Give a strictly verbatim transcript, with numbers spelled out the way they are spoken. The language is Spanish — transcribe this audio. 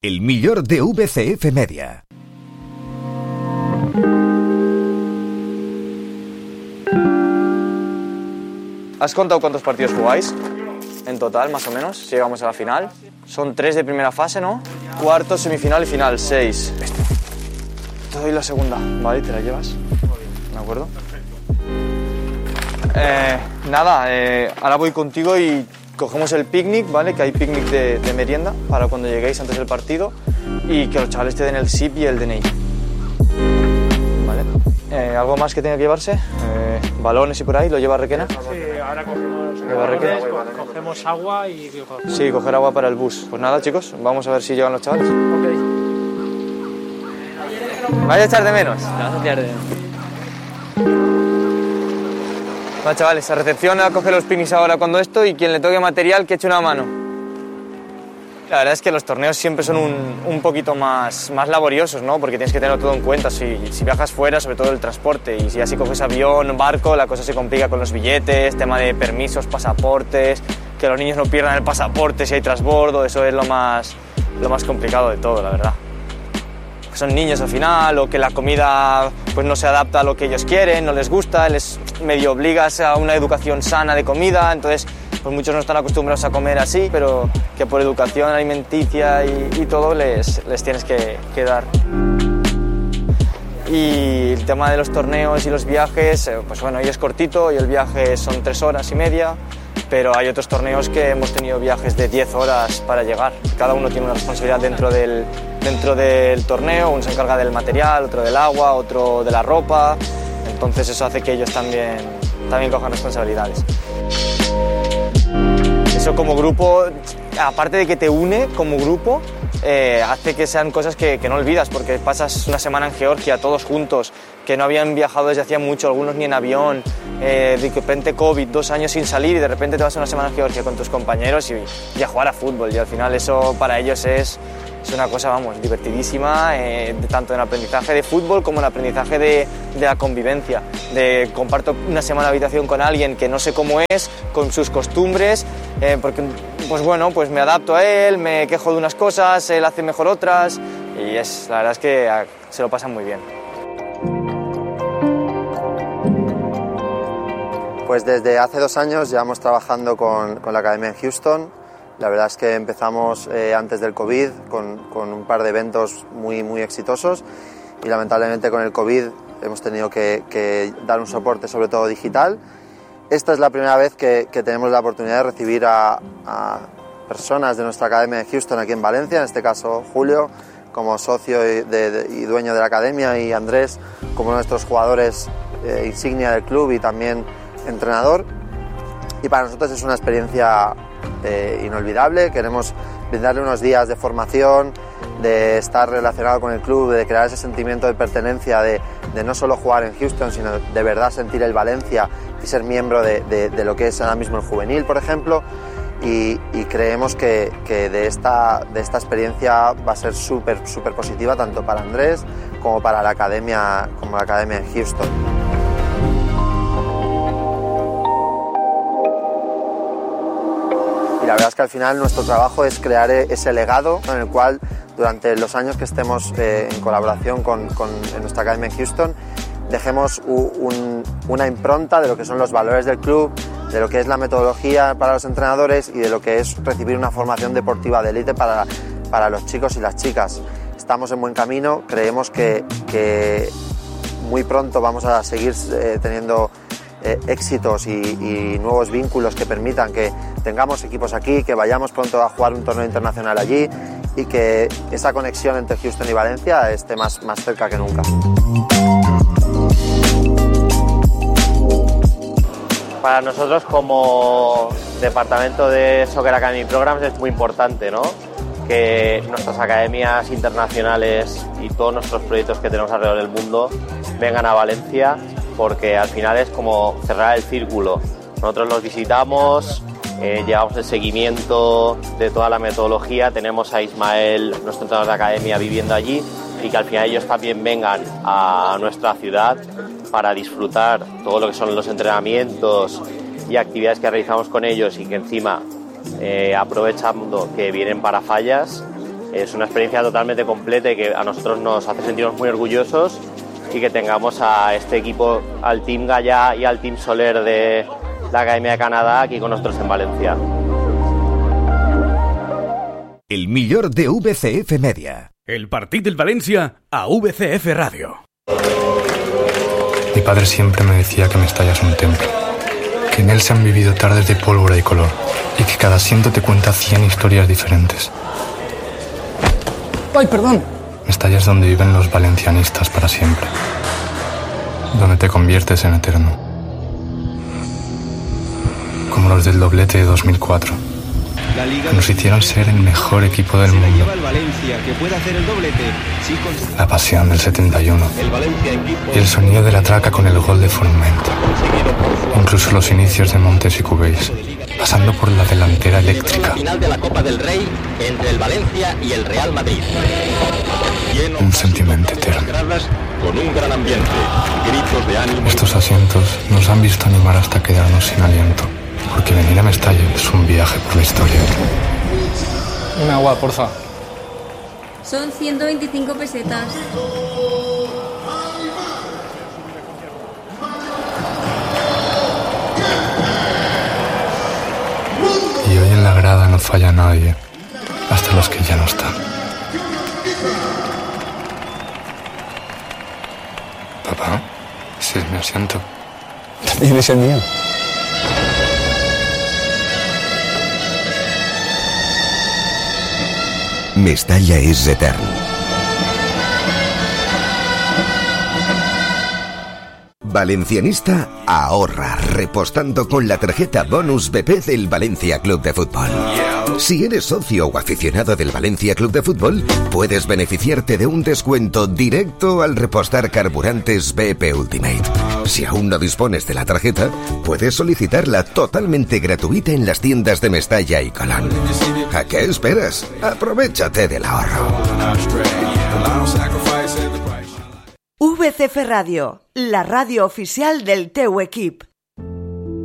El millor de V C F Media. ¿Has contado cuántos partidos jugáis? En total, más o menos, si llegamos a la final. Son tres de primera fase, ¿no? Cuarto, semifinal y final, seis. Te doy la segunda, ¿vale? ¿Te la llevas? ¿De acuerdo? Eh, nada, eh, ahora voy contigo y cogemos el picnic, ¿vale? Que hay picnic de, de merienda para cuando lleguéis antes del partido y que los chavales te den el S I P y el D N I. ¿Vale? Eh, ¿Algo más que tenga que llevarse? Eh, ¿Balones y por ahí? ¿Lo lleva Requena? Sí, ahora cogemos, balones, cogemos agua y... Sí, coger agua para el bus. Pues nada, chicos, vamos a ver si llegan los chavales. Ok. ¿Me vais a echar de menos? Te vas a echar de menos. Bueno, chavales, a recepción a coger los picnics ahora cuando esto y quien le toque material que eche una mano. La verdad es que los torneos siempre son un, un poquito más, más laboriosos, ¿no? Porque tienes que tenerlo todo en cuenta. Si, si viajas fuera, sobre todo el transporte, y si así coges avión, barco, la cosa se complica con los billetes, tema de permisos, pasaportes, que los niños no pierdan el pasaporte si hay transbordo, eso es lo más, lo más complicado de todo, la verdad. Son niños al final, o que la comida pues no se adapta a lo que ellos quieren, no les gusta, les medio obligas a una educación sana de comida, entonces pues muchos no están acostumbrados a comer así, pero que por educación alimenticia y, y todo les, les tienes que, que dar. Y el tema de los torneos y los viajes, pues bueno, hoy es cortito y el viaje son tres horas y media, pero hay otros torneos que hemos tenido viajes de diez horas para llegar. Cada uno tiene una responsabilidad dentro del, dentro del torneo, uno se encarga del material, otro del agua, otro de la ropa, entonces eso hace que ellos también, también cojan responsabilidades. Eso como grupo, aparte de que te une como grupo, eh, hace que sean cosas que, que no olvidas, porque pasas una semana en Georgia todos juntos, que no habían viajado desde hacía mucho, algunos ni en avión, eh, de repente COVID, dos años sin salir y de repente te vas una semana en Georgia con tus compañeros y, y a jugar a fútbol, y al final eso para ellos es, es una cosa, vamos, divertidísima, eh, tanto en el aprendizaje de fútbol como en el aprendizaje de, de la convivencia, de comparto una semana de habitación con alguien que no sé cómo es, con sus costumbres, eh, porque pues bueno, pues me adapto a él, me quejo de unas cosas, él hace mejor otras y es, la verdad es que a, se lo pasan muy bien. Pues desde hace dos años llevamos trabajando con, con la Academia en Houston. La verdad es que empezamos eh, antes del COVID con, con un par de eventos muy, muy exitosos y lamentablemente con el COVID hemos tenido que, que dar un soporte sobre todo digital. Esta es la primera vez que, que tenemos la oportunidad de recibir a, a personas de nuestra Academia de Houston aquí en Valencia, en este caso Julio como socio y, de, de, y dueño de la Academia y Andrés como nuestros jugadores eh, insignia del club y también entrenador, y para nosotros es una experiencia eh, inolvidable. Queremos brindarle unos días de formación, de estar relacionado con el club, de crear ese sentimiento de pertenencia, de, de no solo jugar en Houston, sino de verdad sentir el Valencia y ser miembro de, de, de lo que es ahora mismo el juvenil, por ejemplo, y, y creemos que, que de, esta, de esta experiencia va a ser súper súper positiva tanto para Andrés como para la Academia, como la Academia en Houston. Y la verdad es que al final nuestro trabajo es crear ese legado en el cual durante los años que estemos eh, en colaboración con, con en nuestra Academia en Houston dejemos un, una impronta de lo que son los valores del club, de lo que es la metodología para los entrenadores y de lo que es recibir una formación deportiva de élite para, para los chicos y las chicas. Estamos en buen camino, creemos que, que muy pronto vamos a seguir eh, teniendo Eh, éxitos y, y nuevos vínculos que permitan que tengamos equipos aquí, que vayamos pronto a jugar un torneo internacional allí y que esa conexión entre Houston y Valencia esté más, más cerca que nunca. Para nosotros como departamento de Soccer Academy Programs es muy importante, ¿no?, que nuestras academias internacionales y todos nuestros proyectos que tenemos alrededor del mundo vengan a Valencia, porque al final es como cerrar el círculo. Nosotros los visitamos, eh, llevamos el seguimiento de toda la metodología, tenemos a Ismael, nuestro entrenador de academia, viviendo allí, y que al final ellos también vengan a nuestra ciudad para disfrutar todo lo que son los entrenamientos y actividades que realizamos con ellos, y que encima eh, aprovechando que vienen para Fallas, Es una experiencia totalmente completa y que a nosotros nos hace sentirnos muy orgullosos y que tengamos a este equipo, al Team Gallà y al Team Soler de la Academia de Canadá aquí con nosotros en Valencia. El millor de V C F Media. El partit del València a V C F Radio. Mi padre siempre me decía que Mestalla es un templo, que en él se han vivido tardes de pólvora y color, y que cada asiento te cuenta cien historias diferentes. ¡Ay, perdón! Mestalla es donde viven los valencianistas para siempre, donde te conviertes en eterno, como los del doblete de dos mil cuatro. Nos hicieron ser el mejor equipo del mundo. La pasión del setenta y uno y el sonido de la traca con el gol de Forment. Incluso los inicios de Montes y Cubells, pasando por la delantera eléctrica. Final de la Copa del Rey entre el Valencia y el Real Madrid. Un sentimiento eterno. Con un gran ambiente, gritos de ánimo. Estos asientos nos han visto animar hasta quedarnos sin aliento. Porque venir a Mestalla es un viaje por la historia. Un agua, porfa. Son ciento veinticinco pesetas. Y hoy en la grada no falla nadie, hasta los que ya no están. Papá, ese es mi asiento. También es el mío. Mestalla és etern. Valencianista ahorra repostando con la tarjeta Bonus B P del Valencia Club de Fútbol. Si eres socio o aficionado del Valencia Club de Fútbol, puedes beneficiarte de un descuento directo al repostar carburantes B P Ultimate. Si aún no dispones de la tarjeta, puedes solicitarla totalmente gratuita en las tiendas de Mestalla y Colón. ¿A qué esperas? Aprovechate del ahorro. V C F Radio, la radio oficial del teu equip.